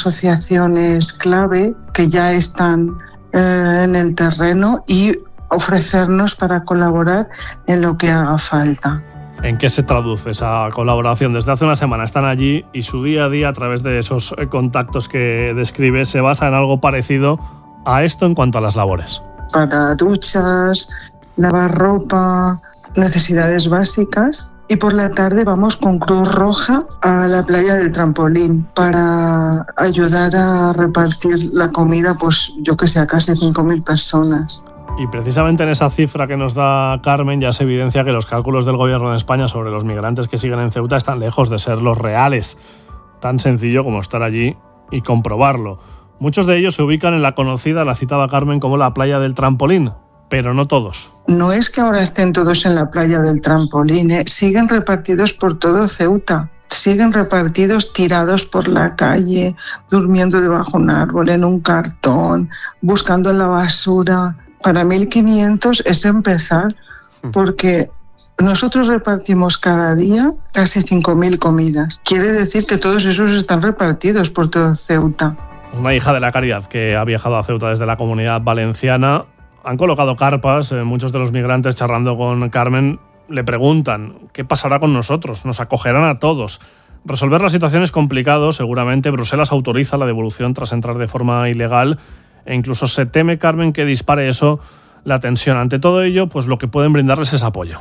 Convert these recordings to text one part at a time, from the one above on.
asociaciones clave que ya están en el terreno y ofrecernos para colaborar en lo que haga falta. ¿En qué se traduce esa colaboración? Desde hace una semana están allí y su día a día, a través de esos contactos que describe, se basa en algo parecido a esto en cuanto a las labores. Para duchas, lavar ropa, necesidades básicas. Y por la tarde vamos con Cruz Roja a la playa del Trampolín para ayudar a repartir la comida, pues yo que sé, a casi 5.000 personas. Y precisamente en esa cifra que nos da Carmen ya se evidencia que los cálculos del Gobierno de España sobre los migrantes que siguen en Ceuta están lejos de ser los reales. Tan sencillo como estar allí y comprobarlo. Muchos de ellos se ubican en la conocida, la citaba Carmen, como la playa del Trampolín, pero no todos. No es que ahora estén todos en la playa del Trampolín, siguen repartidos por todo Ceuta. Siguen repartidos, tirados por la calle, durmiendo debajo de un árbol, en un cartón, buscando en la basura. Para 1.500 es empezar, porque nosotros repartimos cada día casi 5.000 comidas. Quiere decir que todos esos están repartidos por todo Ceuta. Una hija de la Caridad que ha viajado a Ceuta desde la Comunidad Valenciana. Han colocado carpas, muchos de los migrantes, charlando con Carmen, le preguntan ¿qué pasará con nosotros? ¿Nos acogerán a todos? Resolver la situación es complicado, seguramente. Bruselas autoriza la devolución tras entrar de forma ilegal e incluso se teme, Carmen, que dispare eso la tensión. Ante todo ello, pues lo que pueden brindarles es apoyo.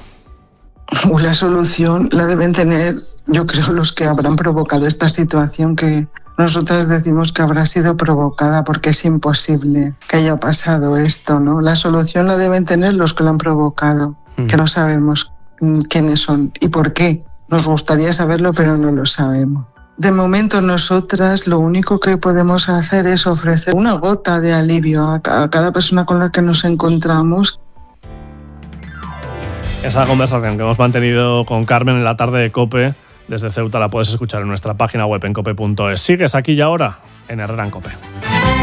La solución la deben tener, yo creo, los que habrán provocado esta situación, que nosotras decimos que habrá sido provocada porque es imposible que haya pasado esto, ¿no? La solución la deben tener los que lo han provocado, que no sabemos quiénes son y por qué. Nos gustaría saberlo, pero no lo sabemos. De momento nosotras lo único que podemos hacer es ofrecer una gota de alivio a cada persona con la que nos encontramos. Esa conversación que hemos mantenido con Carmen en la tarde de COPE desde Ceuta la puedes escuchar en nuestra página web en cope.es. Sigues aquí y ahora en Herrera en COPE.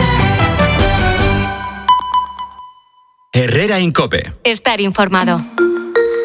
Herrera en COPE. Estar informado.